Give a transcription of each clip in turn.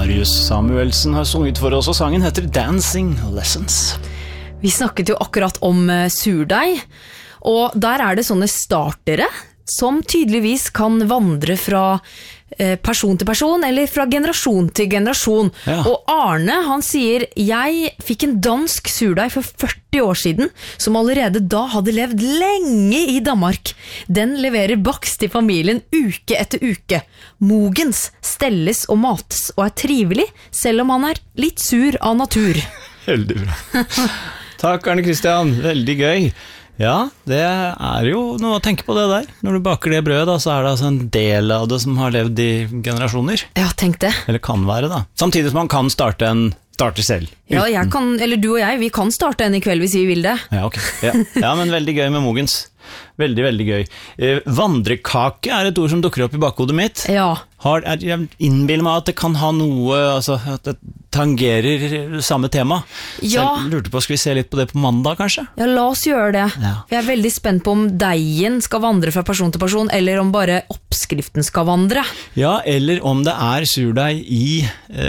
Marius Samuelsen har sunget for oss, og sangen heter Dancing Lessons. Vi snakket jo akkurat om surdeig, og der er det sånne startere som tydeligvis kan vandre fra person til person, eller fra generasjon til generasjon. Ja. Og Arne, han sier, jeg fikk en dansk surdeig for 40 år siden, som allerede da hadde levd lenge i Danmark. Den leverer bakst til familien uke etter uke. Mogens stelles og mates og er trivelig, selv om han er litt sur av natur. Veldig bra. Takk, Arne Kristian. Veldig gøy. Ja, det er jo noe å tenke på det der. Når du baker det brødet, da, så er det altså en del av det som har levd i generasjoner. Ja, tenk det. Eller kan være da. Samtidig som man kan starte selv. Ja, jeg kan, eller du og jeg, vi kan starte en i kveld hvis vi vil det. Ja, ok. Ja, men veldig gøy med Mogens. Veldig, veldig gøy. Vandrekake er et ord som dukker opp i bakhodet mitt. Ja. Jeg innbiller meg at det kan ha noe, altså at det tangerer samme tema. Så Ja. jeg lurte på, skal vi se litt på det på mandag kanskje? Ja, la oss gjøre det. Ja. Jeg er veldig spent på om deigen skal vandre fra person til person, eller om bare oppskriften skal vandre. Ja, eller om det er surdeig i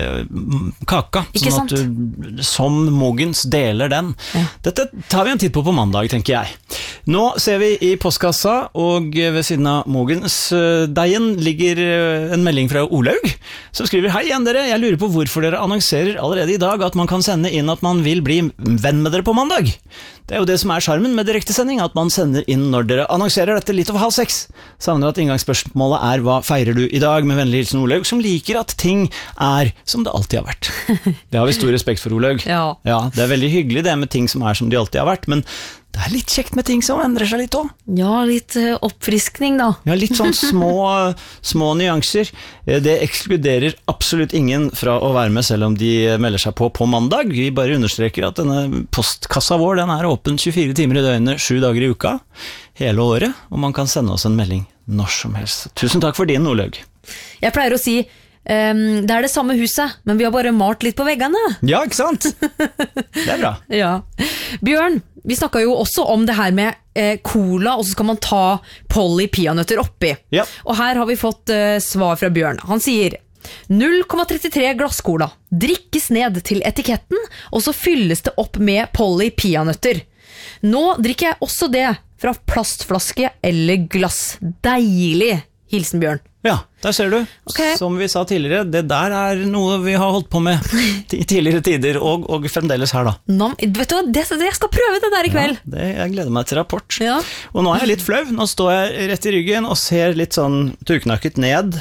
kaka, Ikke sånn at du som Mogens deler den. Ja. Dette tar vi en titt på mandag, tenker jeg. Nå ser vi i postkassa, og ved siden av Mogens-deigen ligger en melding fra Olaug, som skriver: Hei igjen dere, jeg lurer på hvorfor dere annonserer allerede i dag at man kan sende inn at man vil bli venn med dere på mandag. Det er jo det som er skjermen med direktesending, at man sender inn når dere annonserer dette litt over 5:30. Savner at inngangsspørsmålet er: hva feirer du i dag? Med vennlig hilsen Olaug, som liker at ting er som det alltid har vært. Det har vi stor respekt for, Olaug. Ja. Ja, det er veldig hyggelig det med ting som er som de alltid har vært, men det er litt kjekt med ting som endrer seg litt også. Ja, litt oppfriskning da. Ja, litt sånn små nyanser. Det ekskluderer absolutt ingen fra å være med, selv om de melder seg på mandag. Vi bare understreker at denne postkassa vår, den er åpen 24 timer i døgnet, 7 dager i uka, hele året, og man kan sende oss en melding når som helst. Tusen takk for din, Olaug. Jeg pleier å si, det er det samme huset, men vi har bare malt litt på veggene. Ja, ikke sant? Det er bra. Ja. Bjørn, vi snakket jo også om det her med cola, og så skal man ta Polly peanøtter oppi. Ja. Og her har vi fått svar fra Bjørn. Han sier 0,33 glass cola, drikkes ned til etiketten, og så fylles det opp med Polly peanøtter. Nå drikker jeg også det fra plastflaske eller glass. Deilig! Hilsen Bjørn. Ja, der ser du. Ok. Som vi sa tidligere, det der er noe vi har holdt på med i tidligere tider, og fremdeles her da. Vet du hva, jeg skal prøve det der i kveld. Ja, jeg gleder meg til rapport. Ja. Og nå er jeg litt flau. Nå står jeg rett i ryggen og ser litt sånn turknakket ned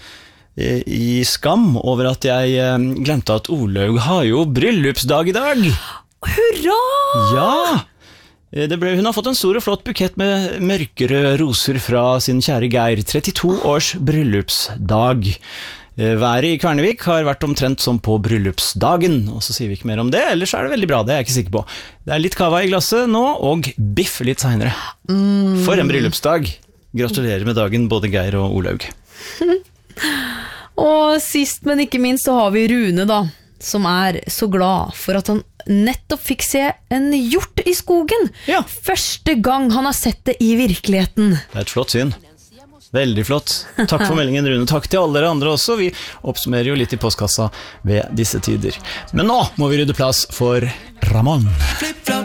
i skam over at jeg glemte at Olaug har jo bryllupsdag i dag. Hurra! Ja! Hun har fått en stor og flott bukett med mørkere roser fra sin kjære Geir. 32 års bryllupsdag. Været i Kvernevik har vært omtrent som på bryllupsdagen, og så sier vi ikke mer om det, ellers er det veldig bra, det er jeg ikke sikker på. Det er litt kava i glasset nå, og biff litt senere. For en bryllupsdag. Gratulerer med dagen, både Geir og Olaug. Og sist, men ikke minst, så har vi Rune da, som er så glad for at han nettopp fikk se en hjort i skogen. Ja. Første gang han har sett det i virkeligheten. Det er et flott syn. Veldig flott. Takk for meldingen, Rune. Takk til alle dere andre også. Vi oppsummerer jo litt i postkassa ved disse tider. Men nå må vi rydde plass for Ramón.